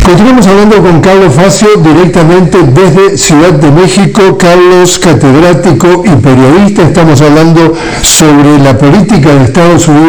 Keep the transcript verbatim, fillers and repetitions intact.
Continuamos hablando con Carlos Facio directamente desde Ciudad de México. Carlos, catedrático y periodista, estamos hablando sobre la política de Estados Unidos